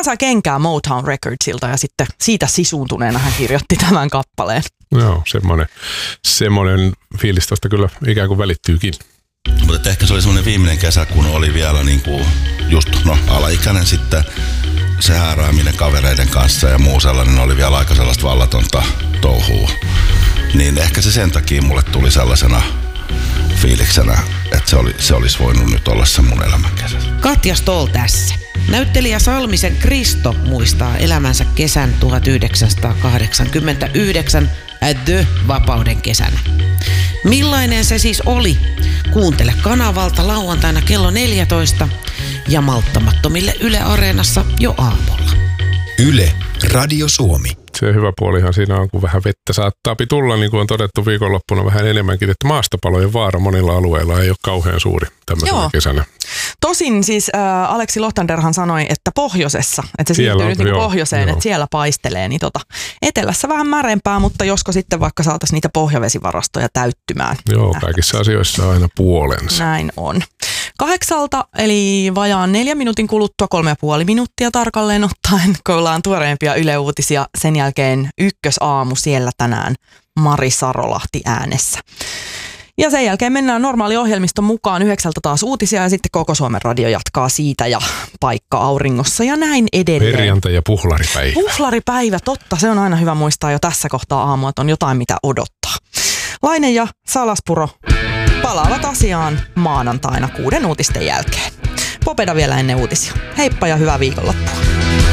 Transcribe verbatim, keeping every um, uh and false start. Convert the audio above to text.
Hän sai kenkää Motown Recordsilta ja sitten siitä sisuuntuneena hän kirjoitti tämän kappaleen. Joo, semmoinen, semmoinen fiilis tosta kyllä ikään kuin välittyykin. Mutta ehkä se oli semmoinen viimeinen kesä, kun oli vielä niinku just no, alaikäinen sitten. Se häärääminen kavereiden kanssa ja muu sellainen oli vielä aika sellaista vallatonta touhua. Niin ehkä se sen takia mulle tuli sellaisena fiiliksenä, että se, oli, se olisi voinut nyt olla se mun elämän kesä. Katja Stoll tässä. Näyttelijä Salmisen Kristo muistaa elämänsä kesän tuhatyhdeksänsataakahdeksankymmentäyhdeksän The-vapauden kesänä. Millainen se siis oli? Kuuntele kanavalta lauantaina kello neljätoista ja malttamattomille Yle Areenassa jo aamulla. Yle, Radio Suomi. Se hyvä puolihan siinä on, kun vähän vettä saattaa tulla, niin kuin on todettu viikonloppuna vähän enemmänkin, että maastopalojen vaara monilla alueilla ei ole kauhean suuri tämmöisenä Joo. kesänä. Tosin siis äh, Aleksi Lohtanderhan sanoi, että pohjoisessa, että se Siellä siirtyy on, nyt niin joo, pohjoiseen, joo. että siellä paistelee, niin tota, etelässä vähän märempää, mutta josko sitten vaikka saataisiin niitä pohjavesivarastoja täyttymään. Joo, kaikissa asioissa on aina puolensa. Näin on. Kahdeksalta, eli vajaan neljän minuutin kuluttua, kolme ja puoli minuuttia tarkalleen ottaen, kuullaan tuoreimpia Yle Uutisia. Sen jälkeen ykkösaamu siellä tänään Mari Sarolahti äänessä. Ja sen jälkeen mennään normaali ohjelmiston mukaan yhdeksältä taas uutisia ja sitten koko Suomen radio jatkaa siitä ja paikka auringossa ja näin edelleen. Perjantai ja puhlaripäivä. Puhlaripäivä, totta. Se on aina hyvä muistaa jo tässä kohtaa aamua, että on jotain mitä odottaa. Laine ja Salaspuro palaavat asiaan maanantaina kuuden uutisten jälkeen. Popeda vielä ennen uutisia. Heippa ja hyvää viikonloppua.